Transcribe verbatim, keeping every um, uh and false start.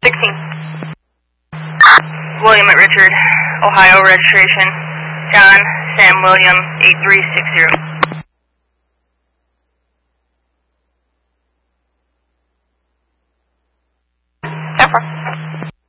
sixteen. William at Richard, Ohio registration. John, Sam William, eight three six zero.